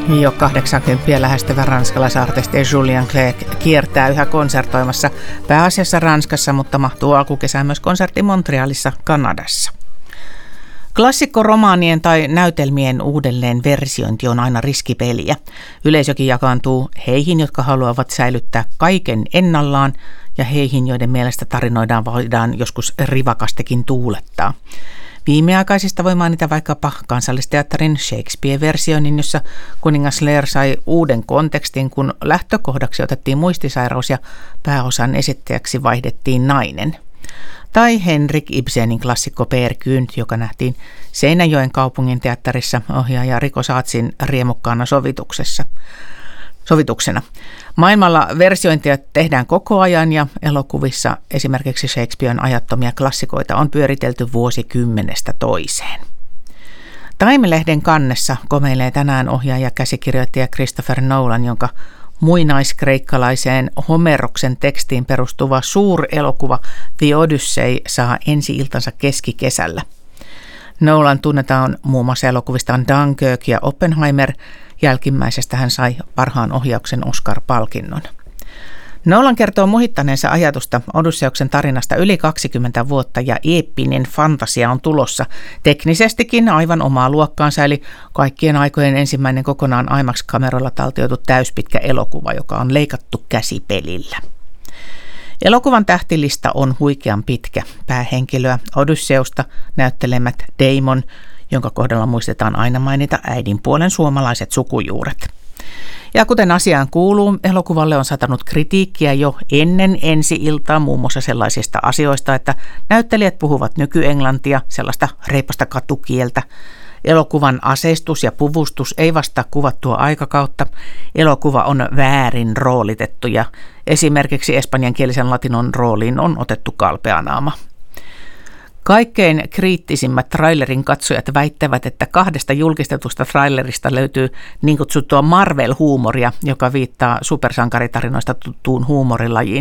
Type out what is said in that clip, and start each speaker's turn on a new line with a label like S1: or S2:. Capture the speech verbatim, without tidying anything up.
S1: Jo kahdeksankymmentä lähestyvä ranskalaisartisti Julien Clerc kiertää yhä konsertoimassa pääasiassa Ranskassa, mutta mahtuu alkukesään myös konsertti Montrealissa, Kanadassa. Klassikkoromaanien tai näytelmien uudelleen versiointi on aina riskipeliä. Yleisökin jakaantuu heihin, jotka haluavat säilyttää kaiken ennallaan, ja heihin, joiden mielestä tarinoidaan voidaan joskus rivakastikin tuulettaa. Viimeaikaisista voi mainita vaikkapa Kansallisteatterin Shakespeare-versioinnin, jossa kuningas Lear sai uuden kontekstin, kun lähtökohdaksi otettiin muistisairaus ja pääosan esittäjäksi vaihdettiin nainen. Tai Henrik Ibsenin klassikko Peer Gynt, joka nähtiin Seinäjoen kaupungin teatterissa ohjaaja Rico Saatsin riemukkaana sovituksessa. sovituksena. Maailmalla versiointia tehdään koko ajan ja elokuvissa esimerkiksi Shakespearen ajattomia klassikoita on pyöritelty vuosikymmenestä toiseen. Time-lehden kannessa komeilee tänään ohjaaja käsikirjoittaja Christopher Nolan, jonka muinaiskreikkalaiseen Homeroksen tekstiin perustuva suurelokuva The Odyssey saa ensi-iltansa keskikesällä. Nolan tunnetaan muun muassa elokuvistaan Dunkirk ja Oppenheimer. Jälkimmäisestä hän sai parhaan ohjauksen Oscar-palkinnon. Nolan kertoo muhittaneensa ajatusta Odysseuksen tarinasta yli kaksikymmentä vuotta ja eeppinen fantasia on tulossa teknisestikin aivan omaa luokkaansa, eli kaikkien aikojen ensimmäinen kokonaan IMAX-kameralla taltioitu täyspitkä elokuva, joka on leikattu käsipelillä. Elokuvan tähtilista on huikean pitkä. Päähenkilöä Odysseusta näyttelemät Damon, jonka kohdalla muistetaan aina mainita äidin puolen suomalaiset sukujuuret. Ja kuten asiaan kuuluu, elokuvalle on satanut kritiikkiä jo ennen ensi-iltaa muun muassa sellaisista asioista, että näyttelijät puhuvat nykyenglantia, sellaista reipasta katukieltä. Elokuvan aseistus ja puvustus ei vastaa kuvattua aikakautta. Elokuva on väärin roolitettu ja esimerkiksi espanjankielisen latinon rooliin on otettu kalpeanaama. Kaikkein kriittisimmät trailerin katsojat väittävät, että kahdesta julkistetusta trailerista löytyy niin kutsuttua Marvel-huumoria, joka viittaa supersankaritarinoista tuttuun huumorilajiin.